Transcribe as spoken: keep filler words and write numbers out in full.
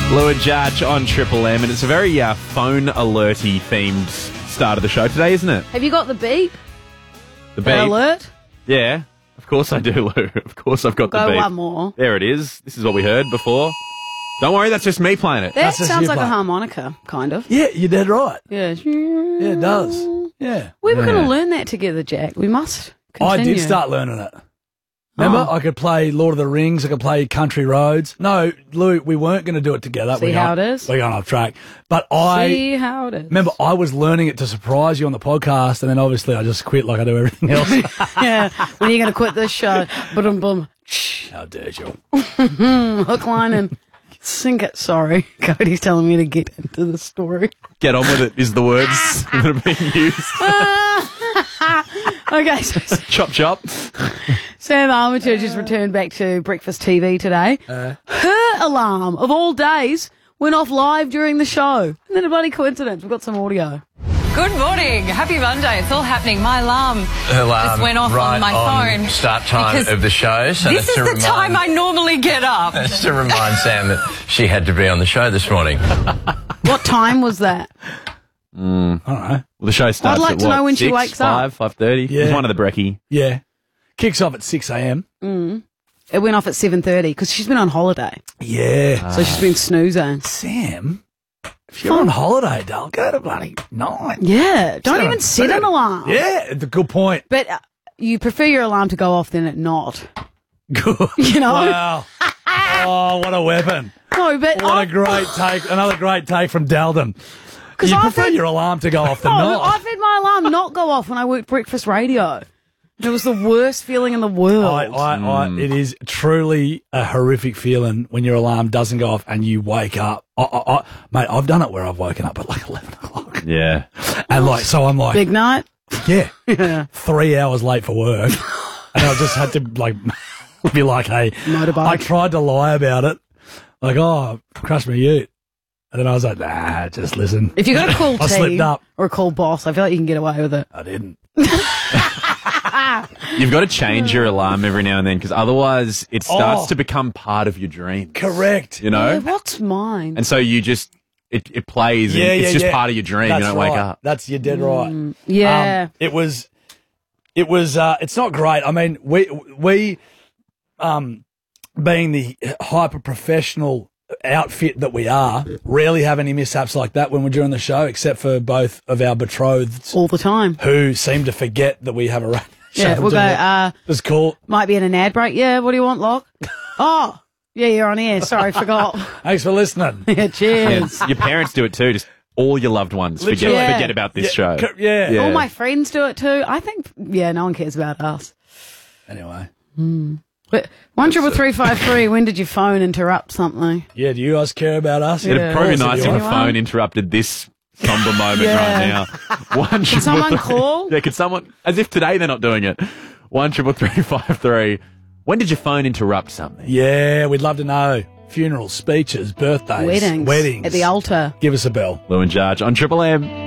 Lou and Judge on Triple M, and it's a very uh, phone alerty themed start of the show today, isn't it? Have you got the beep? The The beep. alert? Yeah, of course I do, Lou. Of course I've got Go the beep. one more. There it is. This is what we heard before. Don't worry, that's just me playing it. That That's just sounds you like a playing. harmonica, kind of. Yeah, you're dead right. Yeah. Yeah, it does. Yeah. We were Yeah. going to learn that together, Jack. We must continue. I did start learning it. Remember, Oh. I could play Lord of the Rings, I could play Country Roads. No, Lou, we weren't going to do it together. See We're how going- it is? We're going off track. But I... See how it is. Remember, I was learning it to surprise you on the podcast, and then obviously I just quit like I do everything else. Yeah. When are you going to quit this show? Boom, boom. How dare you? Hook, line, and sink it. Sorry. Cody's telling me to get into the story. Get on with it is the words that are being used. Okay, so Chop, chop. Sam Armitage has returned back to Breakfast T V today. Uh. Her alarm, of all days, went off live during the show. Isn't that a bloody coincidence? We've got some audio. Good morning. Happy Monday. It's all happening. My alarm, alarm just went off right on my on phone. start time because of the show. So this that's is to the remind, time I normally get up. That's to remind Sam that she had to be on the show this morning. What time was that? I don't know. Well, the show starts I'd like at to what, know when she six, wakes up. five, five thirty. Yeah. It's one of the brekkie. Yeah. Kicks off at six a.m. It went off at seven thirty because she's been on holiday. Yeah. So she's been snoozing. Sam, if you're on holiday, Dale, go to bloody nine. Yeah. Don't Seven even set an thirty. alarm. Yeah, it's a good point. But uh, you prefer your alarm to go off than it not. Good. You know? Wow. Oh, what a weapon. No, but What I- a great take. Another great take from Dalton. 'Cause You I've prefer had- your alarm to go off than No, not. I've had my alarm not go off when I worked breakfast radio. It was the worst feeling in the world. I, I, I, it is truly a horrific feeling when your alarm doesn't go off and you wake up. I, I, I, mate, I've done it where I've woken up at like eleven o'clock. Yeah. And like, so I'm like, Big night. yeah, Yeah. three hours late for work. And I just had to like be like, hey, Motorbike. I tried to lie about it. Like, oh, crushed my ute. And then I was like, nah, just listen. If you got a cool I slipped team up. or a cool boss, I feel like you can get away with it. I didn't. You've got to change your alarm every now and then because otherwise it starts Oh. to become part of your dream. Correct. You know? Yeah, what's mine? And so you just, it, it plays and Yeah, it's yeah, just yeah. part of your dream. That's you don't right. wake up. That's, you're dead right. yeah. Um, it was, it was, uh, it's not great. I mean, we, we, um, being the hyper professional outfit that we are, rarely have any mishaps like that when we're doing the show, except for both of our betrothed All the time. who seem to forget that we have a radio show. Yeah, we'll to go, do. uh, It's cool. might be in an ad break. Yeah, what do you want, Locke? Oh, yeah, you're on air. Sorry, forgot. Thanks for listening. Yeah, cheers. Yeah, your parents do it too. Just all your loved ones forget, Literally. Yeah. forget about this show. Co- yeah. Yeah. All my friends do it too. I think, yeah, no one cares about us. Anyway. But one triple three five three. When did your phone interrupt something? Yeah, do you guys care about us? It'd Yeah. probably be Of course nice if you the Anyone? phone interrupted this somber moment Yeah. right now. One Can someone call? Yeah, could someone, as if today they're not doing it. One triple three five three. When did your phone interrupt something? Yeah, we'd love to know. Funerals, speeches, birthdays, Weddings. weddings. At the altar. Give us a bell. Lou and Judge on Triple M.